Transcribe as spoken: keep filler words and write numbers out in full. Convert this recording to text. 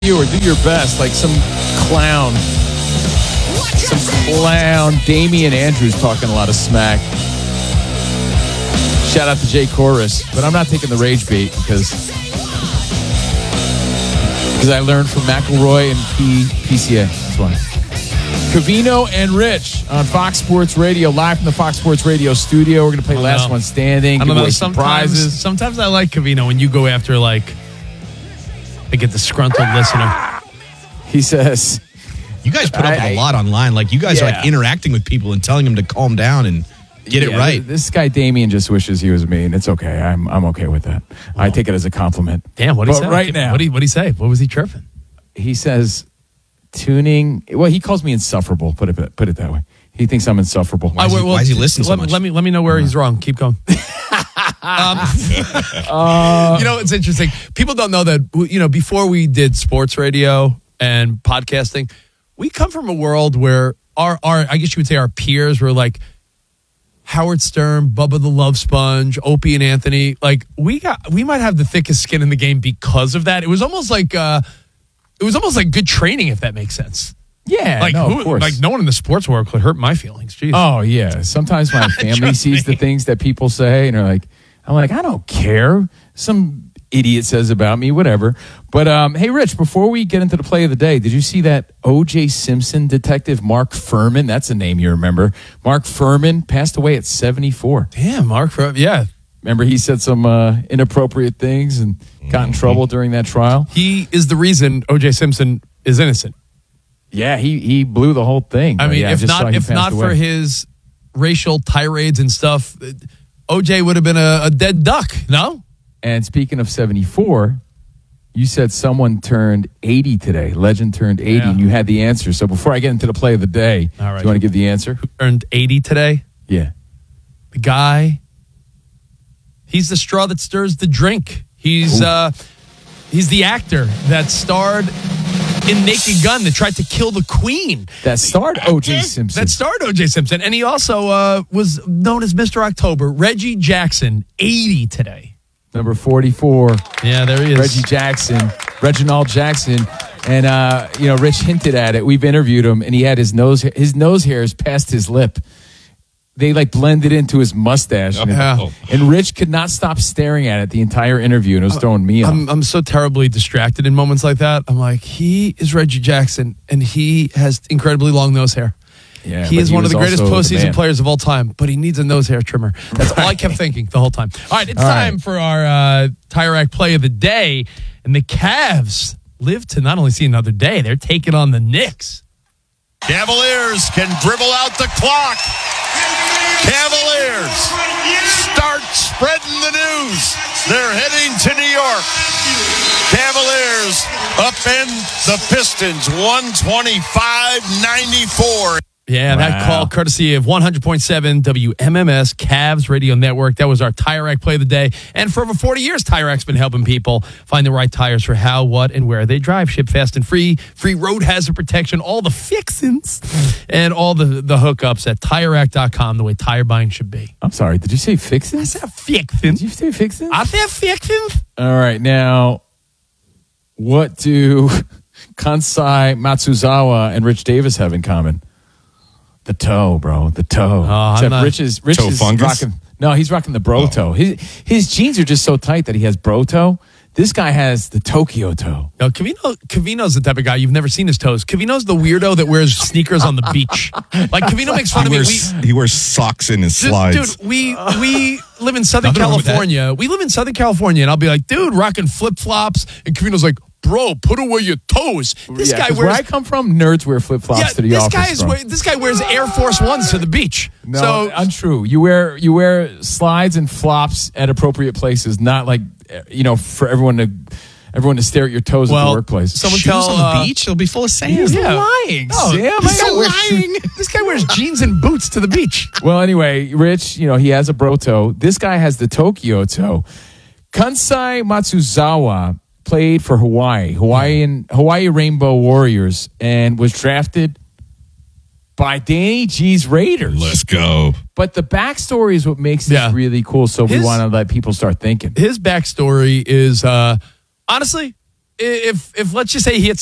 you or do your best like some clown. Some clown. Damian Andrews talking a lot of smack. Shout out to Jay Chorus. But I'm not taking the rage bait because because I learned from McElroy and P, PCA. That's why. Covino and Rich on Fox Sports Radio, live from the Fox Sports Radio studio. We're going to play Last know. One Standing. I don't know. Sometimes, surprises. Sometimes I like Covino when you go after, like, I get disgruntled listener. He says, you guys put up I, with a lot online. Like, you guys yeah. are like interacting with people and telling them to calm down and get yeah, it right. This guy Damien just wishes he was me, and it's okay. I'm I'm okay with that. Oh. I take it as a compliment. Damn, what did he say? Right now, what did he, he say? What was he chirping? He says, tuning. Well, he calls me insufferable. Put it put it that way. He thinks I'm insufferable. Why is he, why is he listening so let, much? Let me let me know where he's wrong. Keep going. um, uh, you know, it's interesting. People don't know that, you know, before we did sports radio and podcasting, we come from a world where our, our I guess you would say our peers were like Howard Stern, Bubba the Love Sponge, Opie and Anthony. Like, we got, we might have the thickest skin in the game because of that. It was almost like, uh, it was almost like good training, if that makes sense. Yeah, like, no, who, of course. Like, no one in the sports world could hurt my feelings. Jeez. Oh, yeah. Sometimes my family sees the things that people say, and they're like, I'm like, I don't care. Some idiot says about me, whatever. But, um, hey, Rich, before we get into the play of the day, did you see that O J Simpson detective Mark Furman? That's a name you remember. Mark Furman passed away at seventy-four. Damn, Mark Furman. Yeah. Remember he said some uh, inappropriate things and got in trouble during that trial? He is the reason O J Simpson is innocent. Yeah, he he blew the whole thing. I mean, yeah, if not if not away. for his racial tirades and stuff, O J would have been a, a dead duck, no? And speaking of seventy-four, you said someone turned eighty today. Legend turned eighty, yeah. and you had the answer. So before I get into the play of the day, All right. do you want to give the answer? Who turned eighty today? Yeah. The guy, he's the straw that stirs the drink. He's uh, he's the actor that starred in Naked Gun that tried to kill the Queen. That starred O J Simpson. That starred O J Simpson. And he also uh, was known as Mister October. Reggie Jackson, eighty today. Number forty-four. Yeah, there he is. Reggie Jackson. Reginald Jackson. And, uh, you know, Rich hinted at it. We've interviewed him, and he had his nose, his nose hairs past his lip. They, like, blended into his mustache. Oh, yeah. And Rich could not stop staring at it the entire interview, and it was throwing me off. I'm, I'm so terribly distracted in moments like that. I'm like, he is Reggie Jackson, and he has incredibly long nose hair. Yeah, he is he one of the greatest postseason the players of all time, but he needs a nose hair trimmer. That's all I kept thinking the whole time. All right, it's all time right. for our uh, Tire Rack play of the day, and the Cavs live to not only see another day, they're taking on the Knicks. Cavaliers can dribble out the clock. Cavaliers start spreading the news. They're heading to New York. Cavaliers upend the Pistons one twenty-five ninety-four. Yeah, wow. That call courtesy of one hundred point seven W M M S Cavs Radio Network. That was our Tire Rack play of the day. And for over forty years, Tire Rack's been helping people find the right tires for how, what, and where they drive. Ship fast and free, free road hazard protection, all the fixins, and all the, the hookups at Tire Rack dot com, the way tire buying should be. I'm sorry, did you say fixins? I said fixins. Did you say fixins? I said fixins. All right, now, what do Kansai Matsuzawa and Rich Davis have in common? The toe, bro. The toe. Oh, Except not, Rich is, Rich toe is fungus? rocking. No, he's rocking the bro oh. toe. His his jeans are just so tight that he has bro toe. This guy has the Tokyo toe. No, Covino, Covino's the type of guy you've never seen his toes. Covino's the weirdo that wears sneakers on the beach. Like, Covino makes fun he of wears, me. We, he wears socks in his dude, slides. Dude, we we live in Southern Nothing wrong with California. We live in Southern California, and I'll be like, dude, rocking flip flops, and Covino's like, bro, put away your toes. This yeah, guy wears. Where I come from, nerds wear flip flops yeah, to the this office. Guy is wear, this guy wears Air Force Ones to the beach. No, so, untrue. You wear you wear slides and flops at appropriate places, not like, you know, for everyone to everyone to stare at your toes well, at the workplace. Someone Shoes tell on the uh, beach, it'll be full of sand. He's yeah. lying. Oh, Sam, he's so lying. This guy wears jeans and boots to the beach. Well, anyway, Rich, you know, he has a bro toe. This guy has the Tokyo toe. Kansai Matsuzawa played for Hawaii, Hawaiian Hawaii Rainbow Warriors, and was drafted by Danny G's Raiders. Let's go. But the backstory is what makes this yeah. really cool, so his, we want to let people start thinking. His backstory is, uh, honestly, if if let's just say he hits